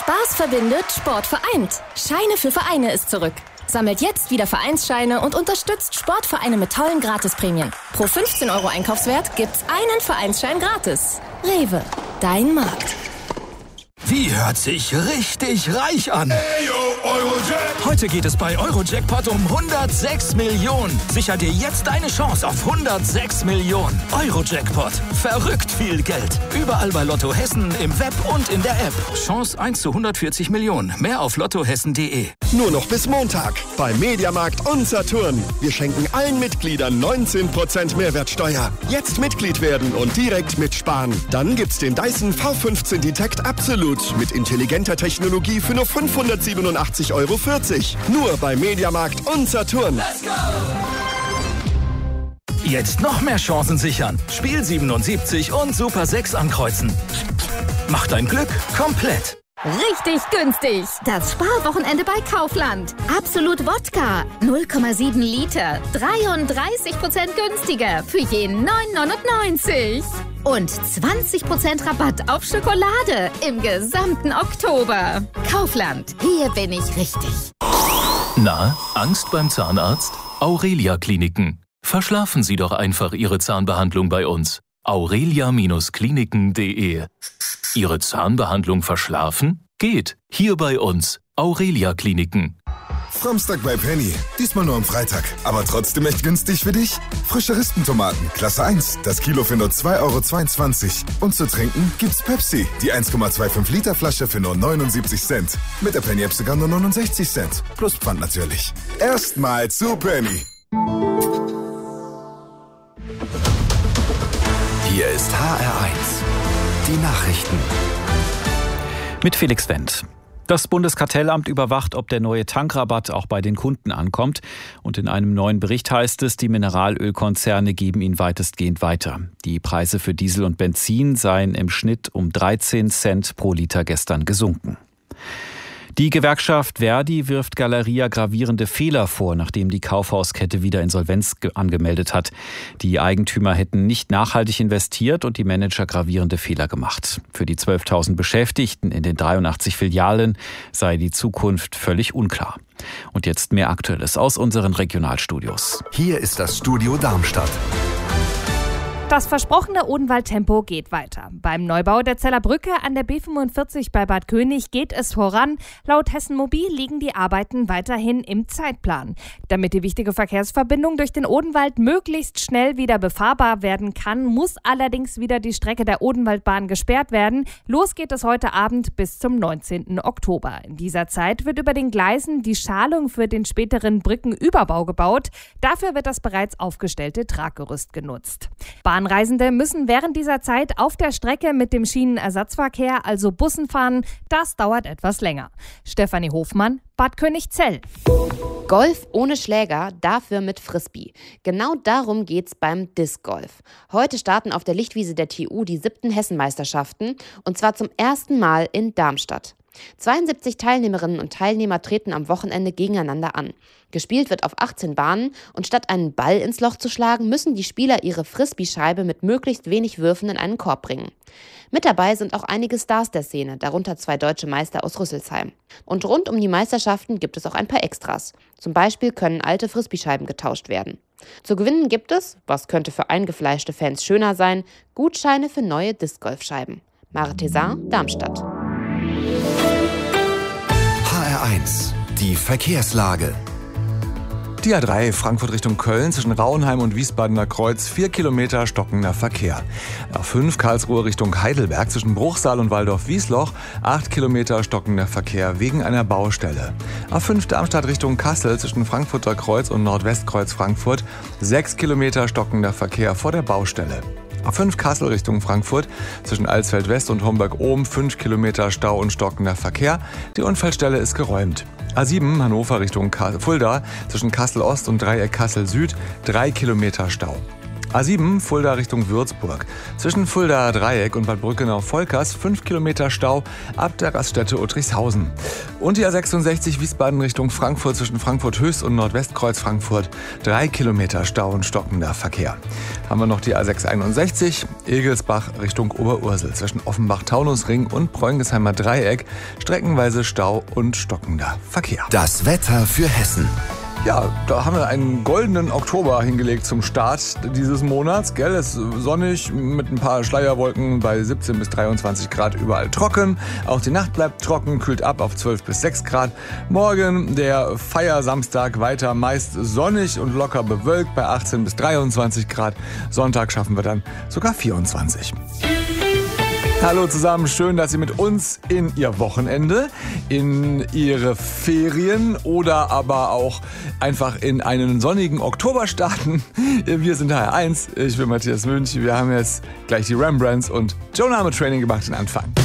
Spaß verbindet, Sport vereint. Scheine für Vereine ist zurück. Sammelt jetzt wieder Vereinsscheine und unterstützt Sportvereine mit tollen Gratisprämien. Pro 15 € Einkaufswert gibt's einen Vereinsschein gratis. Rewe, dein Markt. Wie hört sich richtig reich an? Hey, yo, Eurojackpot. Heute geht es bei Eurojackpot um 106 Millionen. Sicher dir jetzt deine Chance auf 106 Millionen. Eurojackpot. Verrückt viel Geld. Überall bei Lotto Hessen, im Web und in der App. Chance 1 zu 140 Millionen. Mehr auf lottohessen.de. Nur noch bis Montag bei Mediamarkt und Saturn. Wir schenken allen Mitgliedern 19% Mehrwertsteuer. Jetzt Mitglied werden und direkt mitsparen. Dann gibt's den Dyson V15 Detect Absolut mit intelligenter Technologie für nur 587,40 €. Nur bei Mediamarkt und Saturn. Let's go! Jetzt noch mehr Chancen sichern. Spiel 77 und Super 6 ankreuzen. Mach dein Glück komplett. Richtig günstig. Das Sparwochenende bei Kaufland. Absolut Wodka. 0,7 Liter. 33% günstiger. Für jeden 9,99. Und 20% Rabatt auf Schokolade im gesamten Oktober. Kaufland. Hier bin ich richtig. Na, Angst beim Zahnarzt? Aurelia Kliniken. Verschlafen Sie doch einfach Ihre Zahnbehandlung bei uns. aurelia-kliniken.de. Ihre Zahnbehandlung verschlafen? Geht. Hier bei uns. Aurelia Kliniken. Samstag bei Penny. Diesmal nur am Freitag. Aber trotzdem echt günstig für dich? Frische Rispentomaten, Klasse 1. Das Kilo für nur 2,22 €. Und zu trinken gibt's Pepsi. Die 1,25 Liter Flasche für nur 79 Cent. Mit der Penny-App sogar nur 69 Cent. Plus Pfand natürlich. Erstmal zu Penny. Hier ist HR1. Die Nachrichten. Mit Felix Wendt. Das Bundeskartellamt überwacht, ob der neue Tankrabatt auch bei den Kunden ankommt. Und in einem neuen Bericht heißt es, die Mineralölkonzerne geben ihn weitestgehend weiter. Die Preise für Diesel und Benzin seien im Schnitt um 13 Cent pro Liter gestern gesunken. Die Gewerkschaft Verdi wirft Galeria gravierende Fehler vor, nachdem die Kaufhauskette wieder Insolvenz angemeldet hat. Die Eigentümer hätten nicht nachhaltig investiert und die Manager gravierende Fehler gemacht. Für die 12.000 Beschäftigten in den 83 Filialen sei die Zukunft völlig unklar. Und jetzt mehr Aktuelles aus unseren Regionalstudios. Hier ist das Studio Darmstadt. Das versprochene Odenwald-Tempo geht weiter. Beim Neubau der Zeller Brücke an der B45 bei Bad König geht es voran. Laut Hessen Mobil liegen die Arbeiten weiterhin im Zeitplan. Damit die wichtige Verkehrsverbindung durch den Odenwald möglichst schnell wieder befahrbar werden kann, muss allerdings wieder die Strecke der Odenwaldbahn gesperrt werden. Los geht es heute Abend bis zum 19. Oktober. In dieser Zeit wird über den Gleisen die Schalung für den späteren Brückenüberbau gebaut. Dafür wird das bereits aufgestellte Traggerüst genutzt. Bahnreisende müssen während dieser Zeit auf der Strecke mit dem Schienenersatzverkehr, also Bussen, fahren. Das dauert etwas länger. Stefanie Hofmann, Bad Königzell. Golf ohne Schläger, dafür mit Frisbee. Genau darum geht's beim Disc Golf. Heute starten auf der Lichtwiese der TU die 7. Hessenmeisterschaften und zwar zum ersten Mal in Darmstadt. 72 Teilnehmerinnen und Teilnehmer treten am Wochenende gegeneinander an. Gespielt wird auf 18 Bahnen und statt einen Ball ins Loch zu schlagen, müssen die Spieler ihre Frisbee-Scheibe mit möglichst wenig Würfen in einen Korb bringen. Mit dabei sind auch einige Stars der Szene, darunter 2 deutsche Meister aus Rüsselsheim. Und rund um die Meisterschaften gibt es auch ein paar Extras. Zum Beispiel können alte Frisbee-Scheiben getauscht werden. Zu gewinnen gibt es, was könnte für eingefleischte Fans schöner sein, Gutscheine für neue Disc-Golf-Scheiben. Maretesin, Darmstadt. HR1, die Verkehrslage. Die A3 Frankfurt Richtung Köln zwischen Rauenheim und Wiesbadener Kreuz 4 Kilometer stockender Verkehr. A5 Karlsruhe Richtung Heidelberg zwischen Bruchsal und Waldorf-Wiesloch 8 Kilometer stockender Verkehr wegen einer Baustelle. A5 Darmstadt Richtung Kassel zwischen Frankfurter Kreuz und Nordwestkreuz Frankfurt 6 Kilometer stockender Verkehr vor der Baustelle. A5 Kassel Richtung Frankfurt zwischen Alsfeld West und Homberg-Ohm 5 Kilometer Stau und stockender Verkehr. Die Unfallstelle ist geräumt. A7 Hannover Richtung Fulda zwischen Kassel Ost und Dreieck Kassel Süd 3 Kilometer Stau. A7 Fulda Richtung Würzburg. Zwischen Fuldaer Dreieck und Bad Brückenau-Volkers 5 Kilometer Stau ab der Raststätte Uttrichshausen. Und die A66 Wiesbaden Richtung Frankfurt zwischen Frankfurt Höchst und Nordwestkreuz Frankfurt 3 Kilometer Stau und stockender Verkehr. Haben wir noch die A661 Egelsbach Richtung Oberursel zwischen Offenbach-Taunusring und Preungesheimer Dreieck streckenweise Stau und stockender Verkehr. Das Wetter für Hessen. Ja, da haben wir einen goldenen Oktober hingelegt zum Start dieses Monats. Gell, es ist sonnig mit ein paar Schleierwolken bei 17 bis 23 Grad überall trocken. Auch die Nacht bleibt trocken, kühlt ab auf 12 bis 6 Grad. Morgen der Feiersamstag weiter meist sonnig und locker bewölkt bei 18 bis 23 Grad. Sonntag schaffen wir dann sogar 24. Hallo zusammen, schön, dass Sie mit uns in Ihr Wochenende, in Ihre Ferien oder aber auch einfach in einen sonnigen Oktober starten. Wir sind HR1, ich bin Matthias Münch, wir haben jetzt gleich die Rembrandts und Joe Name Training gemacht, den Anfang.